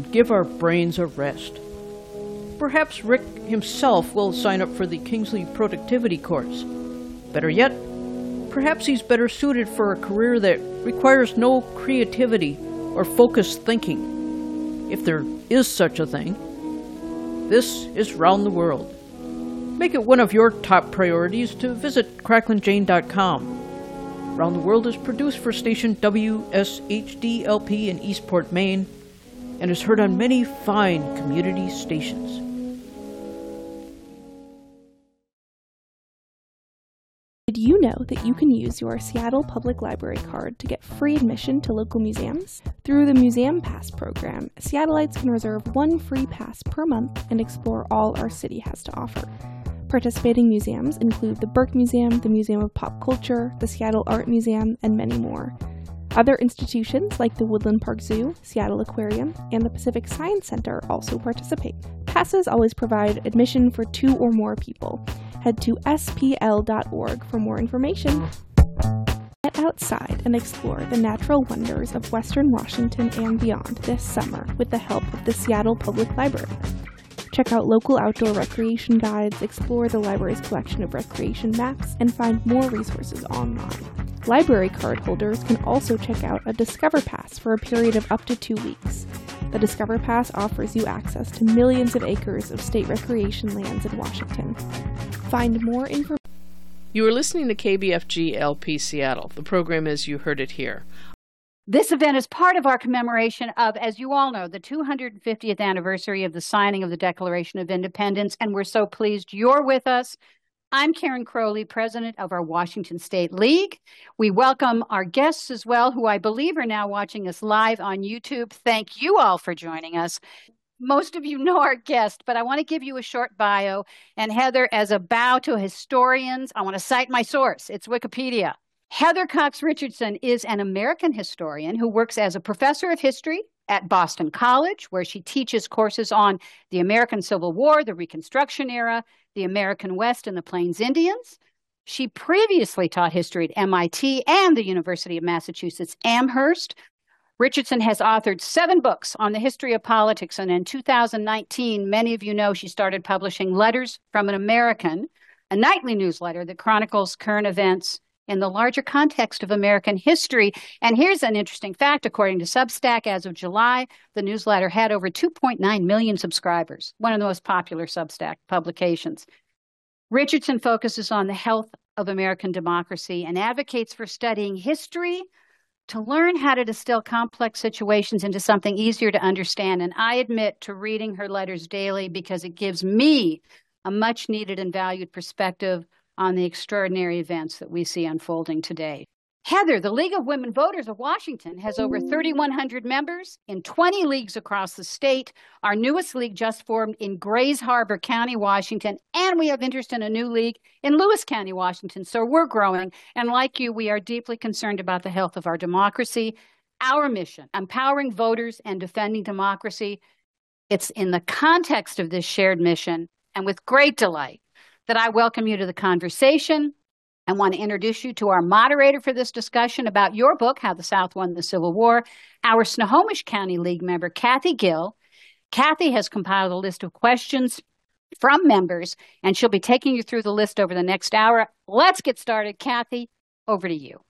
should give our brains a rest. Perhaps Rick himself will sign up for the Kingsley Productivity course. Better yet, perhaps he's better suited for a career that requires no creativity or focused thinking, if there is such a thing. This is Round the World. Make it one of your top priorities to visit cracklinjane.com. Round the World is produced for station WSHD-LP in Eastport, Maine, and is heard on many fine community stations. Did you know that you can use your Seattle Public Library card to get free admission to local museums? Through the Museum Pass program, Seattleites can reserve one free pass per month and explore all our city has to offer. Participating museums include the Burke Museum, the Museum of Pop Culture, the Seattle Art Museum, and many more. Other institutions like the Woodland Park Zoo, Seattle Aquarium, and the Pacific Science Center also participate. Passes always provide admission for 2 or more people. Head to spl.org for more information. Get outside and explore the natural wonders of Western Washington and beyond this summer with the help of the Seattle Public Library. Check out local outdoor recreation guides, explore the library's collection of recreation maps, and find more resources online. Library card holders can also check out a Discover Pass for a period of up to 2 weeks. The Discover Pass offers you access to millions of acres of state recreation lands in Washington. Find more information. You are listening to KBFG LP Seattle. The program is You Heard It Here. This event is part of our commemoration of, as you all know, the 250th anniversary of the signing of the Declaration of Independence, and we're so pleased you're with us. I'm Karen Crowley, president of our Washington State League. We welcome our guests as well, who I believe are now watching us live on YouTube. Thank you all for joining us. Most of you know our guest, but I want to give you a short bio. And Heather, as a bow to historians, I want to cite my source. It's Wikipedia. Heather Cox Richardson is an American historian who works as a professor of history at Boston College, where she teaches courses on the American Civil War, the Reconstruction era, the American West, and the Plains Indians. She previously taught history at MIT and the University of Massachusetts Amherst. Richardson has authored 7 books on the history of politics, and in 2019, many of you know she started publishing Letters from an American, a nightly newsletter that chronicles current events in the larger context of American history. And here's an interesting fact. According to Substack, as of July, the newsletter had over 2.9 million subscribers, one of the most popular Substack publications. Richardson focuses on the health of American democracy and advocates for studying history to learn how to distill complex situations into something easier to understand. And I admit to reading her letters daily because it gives me a much needed and valued perspective on the extraordinary events that we see unfolding today. Heather, the League of Women Voters of Washington has over 3,100 members in 20 leagues across the state. Our newest league just formed in Grays Harbor County, Washington, and we have interest in a new league in Lewis County, Washington. So we're growing, and like you, we are deeply concerned about the health of our democracy. Our mission, empowering voters and defending democracy, it's in the context of this shared mission, and with great delight, that I welcome you to the conversation. I want to introduce you to our moderator for this discussion about your book, How the South Won the Civil War, our Snohomish County League member, Kathy Gill. Kathy has compiled a list of questions from members, and she'll be taking you through the list over the next hour. Let's get started. Kathy, over to you.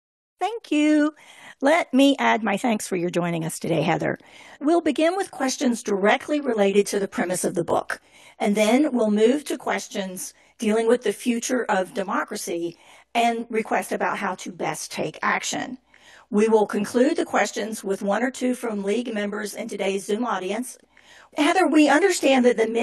Thank you. Let me add my thanks for your joining us today, Heather. We'll begin with questions directly related to the premise of the book, and then we'll move to questions dealing with the future of democracy and requests about how to best take action. We will conclude the questions with 1 or 2 from League members in today's Zoom audience. Heather, we understand that the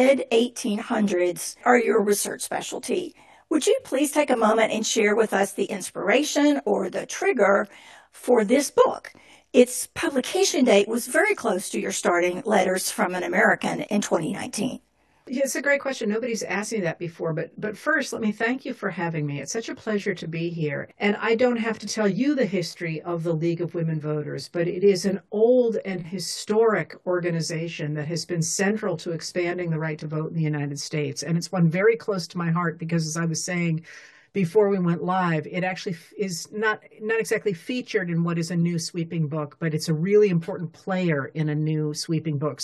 mid-1800s are your research specialty. Would you please take a moment and share with us the inspiration or the trigger for this book? Its publication date was very close to your starting Letters from an American in 2019. Yeah, it's a great question. Nobody's asked me that before, but first, let me thank you for having me. It's such a pleasure to be here. And I don't have to tell you the history of the League of Women Voters, but it is an old and historic organization that has been central to expanding the right to vote in the United States. And it's one very close to my heart because, as I was saying before we went live, it actually is not exactly featured in what is a new sweeping book, but it's a really important player in a new sweeping book.